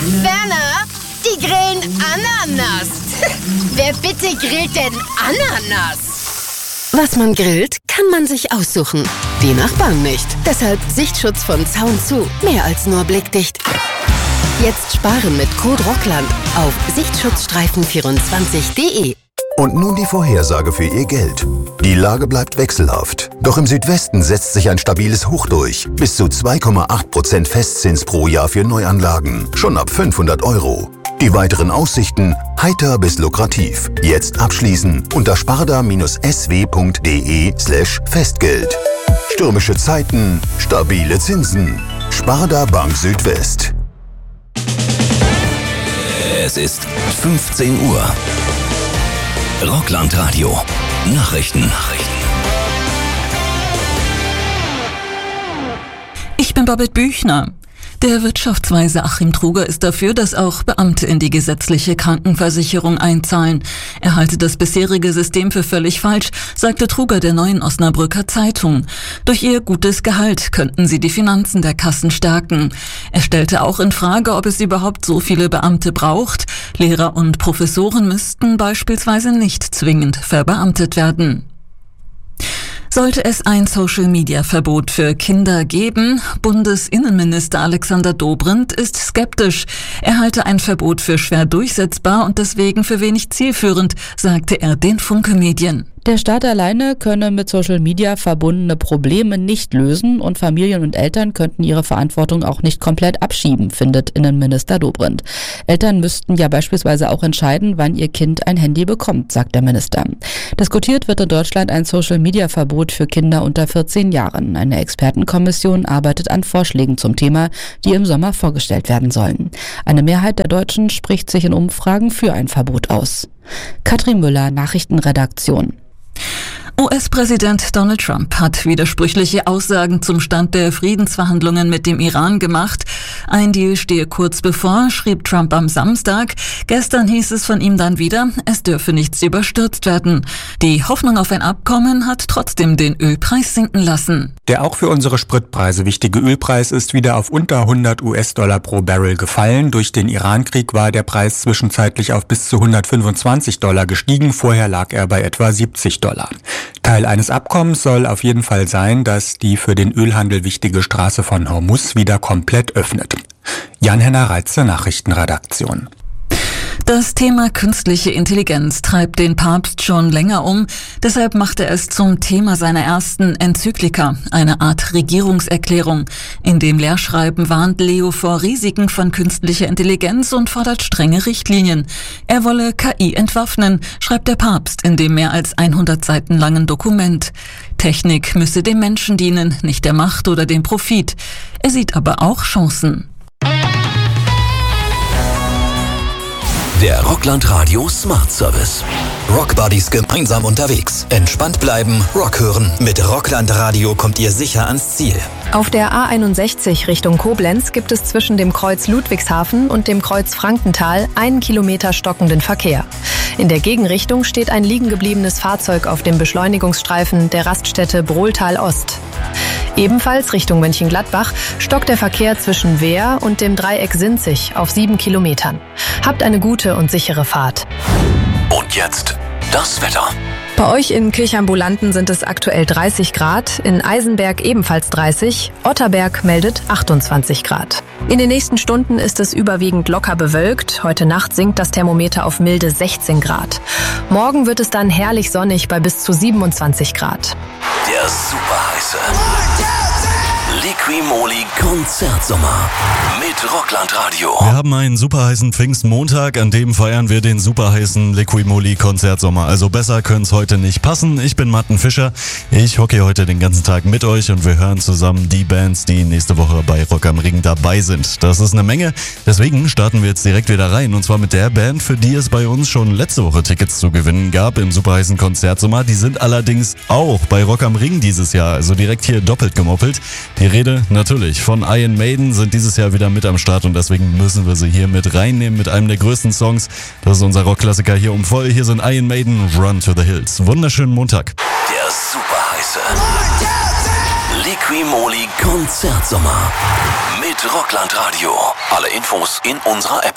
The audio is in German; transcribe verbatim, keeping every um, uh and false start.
Werner, die grillen Ananas. Wer bitte grillt denn Ananas? Was man grillt, kann man sich aussuchen. Die Nachbarn nicht. Deshalb Sichtschutz von Zaun zu. Mehr als nur blickdicht. Jetzt sparen mit Code Rockland auf sichtschutzstreifen vierundzwanzig punkt de. Und nun die Vorhersage für Ihr Geld. Die Lage bleibt wechselhaft. Doch im Südwesten setzt sich ein stabiles Hoch durch. Bis zu zwei Komma acht Prozent Festzins pro Jahr für Neuanlagen. Schon ab fünfhundert Euro. Die weiteren Aussichten heiter bis lukrativ. Jetzt abschließen unter sparda-sw punkt de slash Festgeld. Stürmische Zeiten, stabile Zinsen. Sparda Bank Südwest. Es ist fünfzehn Uhr. Rockland-Radio. Nachrichten. Ich bin Babette Büchner. Der Wirtschaftsweise Achim Truger ist dafür, dass auch Beamte in die gesetzliche Krankenversicherung einzahlen. Er halte das bisherige System für völlig falsch, sagte Truger der Neuen Osnabrücker Zeitung. Durch ihr gutes Gehalt könnten sie die Finanzen der Kassen stärken. Er stellte auch in Frage, ob es überhaupt so viele Beamte braucht. Lehrer und Professoren müssten beispielsweise nicht zwingend verbeamtet werden. Sollte es ein Social-Media-Verbot für Kinder geben? Bundesinnenminister Alexander Dobrindt ist skeptisch. Er halte ein Verbot für schwer durchsetzbar und deswegen für wenig zielführend, sagte er den Funke-Medien. Der Staat alleine könne mit Social Media verbundene Probleme nicht lösen und Familien und Eltern könnten ihre Verantwortung auch nicht komplett abschieben, findet Innenminister Dobrindt. Eltern müssten ja beispielsweise auch entscheiden, wann ihr Kind ein Handy bekommt, sagt der Minister. Diskutiert wird in Deutschland ein Social Media Verbot für Kinder unter vierzehn Jahren. Eine Expertenkommission arbeitet an Vorschlägen zum Thema, die im Sommer vorgestellt werden sollen. Eine Mehrheit der Deutschen spricht sich in Umfragen für ein Verbot aus. Katrin Müller, Nachrichtenredaktion. U S-Präsident Donald Trump hat widersprüchliche Aussagen zum Stand der Friedensverhandlungen mit dem Iran gemacht. Ein Deal stehe kurz bevor, schrieb Trump am Samstag. Gestern hieß es von ihm dann wieder, es dürfe nichts überstürzt werden. Die Hoffnung auf ein Abkommen hat trotzdem den Ölpreis sinken lassen. Der auch für unsere Spritpreise wichtige Ölpreis ist wieder auf unter hundert US-Dollar pro Barrel gefallen. Durch den Irankrieg war der Preis zwischenzeitlich auf bis zu hundertfünfundzwanzig Dollar gestiegen. Vorher lag er bei etwa siebzig Dollar. Teil eines Abkommens soll auf jeden Fall sein, dass die für den Ölhandel wichtige Straße von Hormuz wieder komplett öffnet. Jan-Henner Reitze, Nachrichtenredaktion. Das Thema künstliche Intelligenz treibt den Papst schon länger um. Deshalb macht er es zum Thema seiner ersten Enzyklika, eine Art Regierungserklärung. In dem Lehrschreiben warnt Leo vor Risiken von künstlicher Intelligenz und fordert strenge Richtlinien. Er wolle K I entwaffnen, schreibt der Papst in dem mehr als hundert Seiten langen Dokument. Technik müsse dem Menschen dienen, nicht der Macht oder dem Profit. Er sieht aber auch Chancen. Der Rockland Radio Smart Service. Rockbuddies gemeinsam unterwegs. Entspannt bleiben, Rock hören. Mit Rockland Radio kommt ihr sicher ans Ziel. Auf der A einundsechzig Richtung Koblenz gibt es zwischen dem Kreuz Ludwigshafen und dem Kreuz Frankenthal einen Kilometer stockenden Verkehr. In der Gegenrichtung steht ein liegen gebliebenes Fahrzeug auf dem Beschleunigungsstreifen der Raststätte Brohltal Ost. Ebenfalls Richtung Mönchengladbach stockt der Verkehr zwischen Wehr und dem Dreieck Sinzig auf sieben Kilometern. Habt eine gute und sichere Fahrt. Und jetzt das Wetter. Bei euch in Kirchambulanten sind es aktuell dreißig Grad, in Eisenberg ebenfalls dreißig, Otterberg meldet achtundzwanzig Grad. In den nächsten Stunden ist es überwiegend locker bewölkt. Heute Nacht sinkt das Thermometer auf milde sechzehn Grad. Morgen wird es dann herrlich sonnig bei bis zu siebenundzwanzig Grad. Der superheiße Liqui-Moly Konzertsommer mit Rockland Radio. Wir haben einen superheißen Pfingstmontag, an dem feiern wir den superheißen Liqui-Moly Konzertsommer. Also besser könnte es heute nicht passen. Ich bin Martin Fischer. Ich hocke heute den ganzen Tag mit euch und wir hören zusammen die Bands, die nächste Woche bei Rock am Ring dabei sind. Das ist eine Menge. Deswegen starten wir jetzt direkt wieder rein. Und zwar mit der Band, für die es bei uns schon letzte Woche Tickets zu gewinnen gab im superheißen Konzertsommer. Die sind allerdings auch bei Rock am Ring dieses Jahr. Also direkt hier doppelt gemoppelt. Die Rede natürlich von Iron Maiden sind dieses Jahr wieder mit am Start und deswegen müssen wir sie hier mit reinnehmen mit einem der größten Songs. Das ist unser Rockklassiker hier um voll. Hier sind Iron Maiden, Run to the Hills. Wunderschönen Montag. Der superheiße Liquimoli Konzertsommer mit Rockland Radio. Alle Infos in unserer App.